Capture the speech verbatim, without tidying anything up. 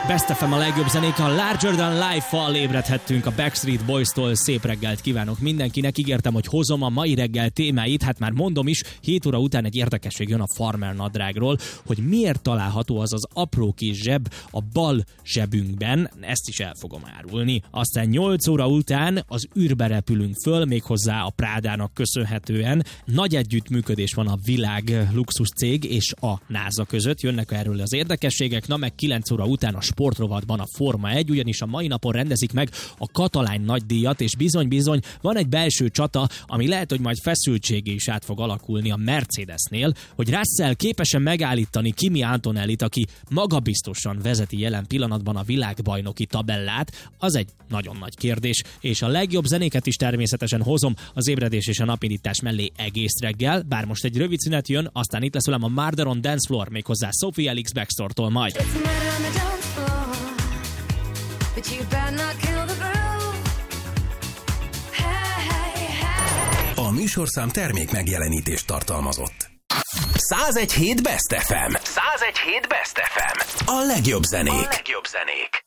Best ef em a legjobb zenék, a Larger Than Life-val ébredhettünk a Backstreet Boys-tól. Szép reggelt kívánok mindenkinek. Ígértem, hogy hozom a mai reggel témáit, hát már mondom is, hét óra után egy érdekesség jön a farmer nadrágról, hogy miért található az az apró kis zseb a bal zsebünkben, ezt is el fogom árulni. Aztán nyolc óra után az űrbe repülünk föl, méghozzá a Prádának köszönhetően. Nagy együttműködés van a világ luxus cég és a NASA között, jönnek erről az érdekességek, na meg kilenc óra után a sportrovatban a Forma egy, ugyanis a mai napon rendezik meg a Katalán nagydíjat, és bizony-bizony van egy belső csata, ami lehet, hogy majd feszültségé is át fog alakulni a Mercedesnél, hogy Russell képes-e megállítani Kimi Antonellit, aki magabiztosan vezeti jelen pillanatban a világbajnoki tabellát, az egy nagyon nagy kérdés, és a legjobb zenéket is természetesen hozom az ébredés és a napindítás mellé egész reggel, bár most egy rövid szünet jön, aztán itt lesz velem a Murder on Dance Floor, méghozzá Sophie Elix Bextortól majd. But you better not kill the groove. Hey, hey, hey. A műsorszám termék megjelenítést tartalmazott. száz egy hét Best ef em. száz egy hét Best ef em. A legjobb zenék. A legjobb zenék.